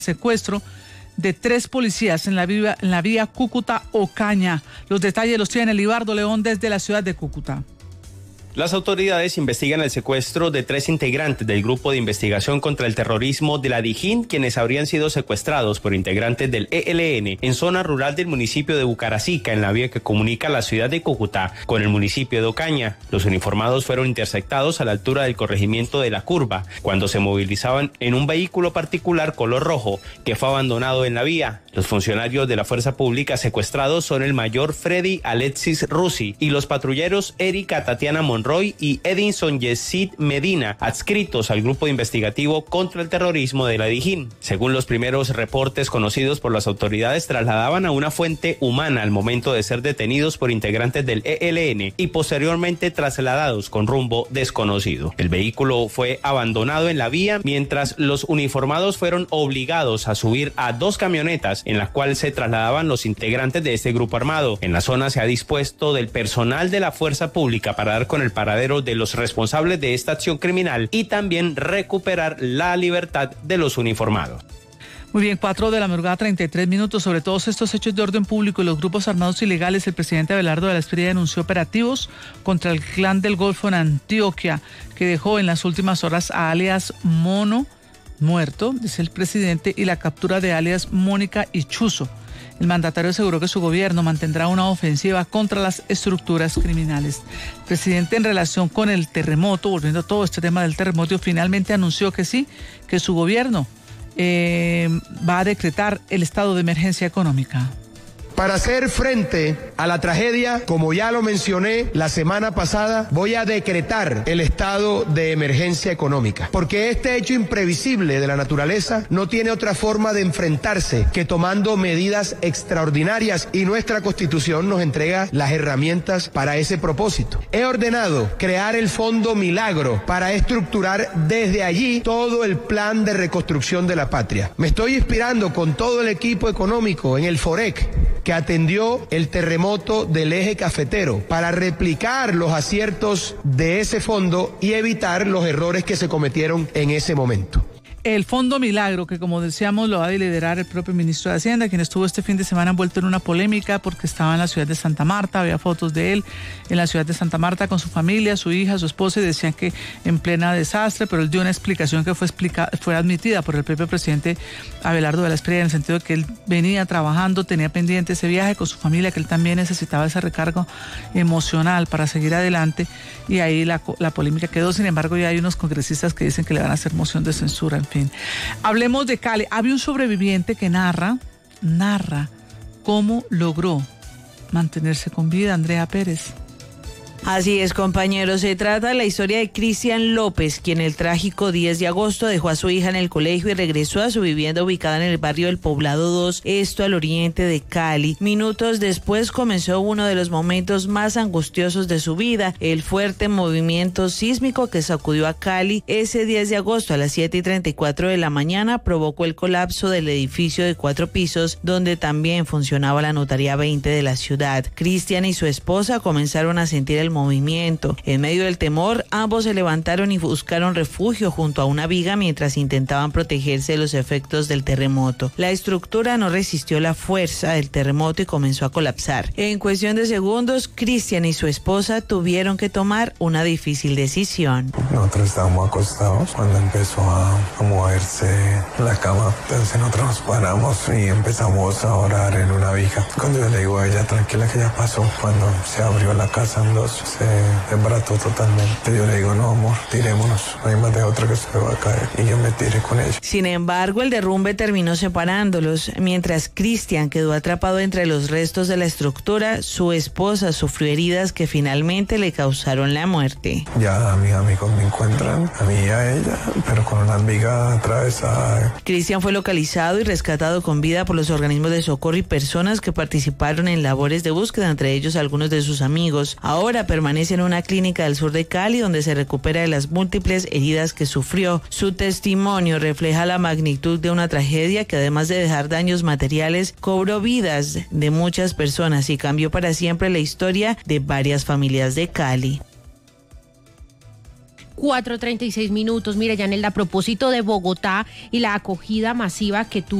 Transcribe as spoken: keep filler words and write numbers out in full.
secuestro de tres policías en la vía, en la vía Cúcuta-Ocaña. Los detalles los tiene Libardo León desde la ciudad de Cúcuta. Las autoridades investigan el secuestro de tres integrantes del Grupo de Investigación contra el Terrorismo de la Dijín, quienes habrían sido secuestrados por integrantes del E L N en zona rural del municipio de Bucaracica, en la vía que comunica la ciudad de Cúcuta con el municipio de Ocaña. Los uniformados fueron interceptados a la altura del corregimiento de La Curva, cuando se movilizaban en un vehículo particular color rojo que fue abandonado en la vía. Los funcionarios de la fuerza pública secuestrados son el mayor Freddy Alexis Rusi y los patrulleros Erika Tatiana Monroy y Edinson Yesid Medina, adscritos al Grupo Investigativo contra el Terrorismo de la Dijín. Según los primeros reportes conocidos por las autoridades, trasladaban a una fuente humana al momento de ser detenidos por integrantes del E L N y posteriormente trasladados con rumbo desconocido. El vehículo fue abandonado en la vía mientras los uniformados fueron obligados a subir a dos camionetas en las cuales se trasladaban los integrantes de este grupo armado. En la zona se ha dispuesto del personal de la fuerza pública para dar con el paradero de los responsables de esta acción criminal y también recuperar la libertad de los uniformados. Muy bien, cuatro de la madrugada, treinta y tres minutos. Sobre todos estos hechos de orden público y los grupos armados ilegales, el presidente Abelardo de la Espriella anunció operativos contra el Clan del Golfo en Antioquia, que dejó en las últimas horas a alias Mono muerto, dice el presidente, y la captura de alias Mónica y Chuzo. El mandatario aseguró que su gobierno mantendrá una ofensiva contra las estructuras criminales. El presidente, en relación con el terremoto, volviendo a todo este tema del terremoto, finalmente anunció que sí, que su gobierno eh, va a decretar el estado de emergencia económica. Para hacer frente a la tragedia, como ya lo mencioné la semana pasada, voy a decretar el estado de emergencia económica, porque este hecho imprevisible de la naturaleza no tiene otra forma de enfrentarse que tomando medidas extraordinarias, y nuestra Constitución nos entrega las herramientas para ese propósito. He ordenado crear el Fondo Milagro para estructurar desde allí todo el plan de reconstrucción de la patria. Me estoy inspirando con todo el equipo económico en el FOREC, que atendió el terremoto del eje cafetero, para replicar los aciertos de ese fondo y evitar los errores que se cometieron en ese momento. El Fondo Milagro, que como decíamos lo va a liderar el propio ministro de Hacienda, quien estuvo este fin de semana envuelto en una polémica porque estaba en la ciudad de Santa Marta, había fotos de él en la ciudad de Santa Marta con su familia, su hija, su esposa, y decían que en plena desastre, pero él dio una explicación que fue, explica, fue admitida por el propio presidente Abelardo de la Espriella, en el sentido de que él venía trabajando, tenía pendiente ese viaje con su familia, que él también necesitaba ese recargo emocional para seguir adelante, y ahí la, la polémica quedó. Sin embargo, ya hay unos congresistas que dicen que le van a hacer moción de censura. En fin, hablemos de Cali. Había un sobreviviente que narra, narra cómo logró mantenerse con vida. Andrea Pérez. Así es, compañeros, se trata de la historia de Cristian López, quien el trágico diez de agosto dejó a su hija en el colegio y regresó a su vivienda ubicada en el barrio del Poblado dos, esto al oriente de Cali. Minutos después comenzó uno de los momentos más angustiosos de su vida, el fuerte movimiento sísmico que sacudió a Cali ese diez de agosto a las siete y treinta y cuatro de la mañana, provocó el colapso del edificio de cuatro pisos donde también funcionaba la notaría veinte de la ciudad. Cristian y su esposa comenzaron a sentir el movimiento. En medio del temor, ambos se levantaron y buscaron refugio junto a una viga mientras intentaban protegerse de los efectos del terremoto. La estructura no resistió la fuerza del terremoto y comenzó a colapsar. En cuestión de segundos, Cristian y su esposa tuvieron que tomar una difícil decisión. Nosotros estábamos acostados cuando empezó a, a moverse la cama. Entonces nosotros nos paramos y empezamos a orar en una viga. Cuando yo le digo a ella, tranquila, que ya pasó, cuando se abrió la casa en dos, se desbarató totalmente. Yo le digo, no, amor, tirémonos, no hay más de otra que se va a caer, y yo me tiré con ella. Sin embargo, el derrumbe terminó separándolos. Mientras Cristian quedó atrapado entre los restos de la estructura, su esposa sufrió heridas que finalmente le causaron la muerte. Ya mis amigos me encuentran, a mí y a ella, pero con una viga atravesada. Cristian fue localizado y rescatado con vida por los organismos de socorro y personas que participaron en labores de búsqueda, entre ellos algunos de sus amigos. Ahora permanece en una clínica del sur de Cali, donde se recupera de las múltiples heridas que sufrió. Su testimonio refleja la magnitud de una tragedia que, además de dejar daños materiales, cobró vidas de muchas personas y cambió para siempre la historia de varias familias de Cali. cuatro treinta y seis minutos. Mira, Yanel, a propósito de Bogotá y la acogida masiva que tuvo